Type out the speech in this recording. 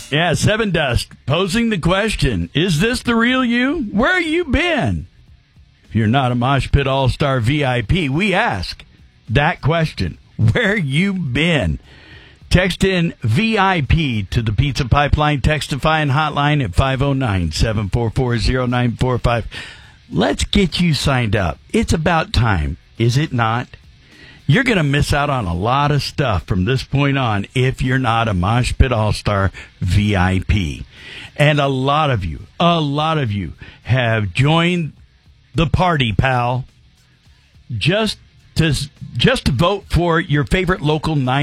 Yeah, Seven Dust posing the question, is this the real you? Where you been? If you're not a Mosh Pit All-Star VIP, we ask that question. Where you been? Text in VIP to the Pizza Pipeline Textifying Hotline at 509-744-0945. Let's get you signed up. It's about time, is it not? You're going to miss out on a lot of stuff from this point on if you're not a Mosh Pit All-Star VIP. And a lot of you have joined the party, pal, just to vote for your favorite local 9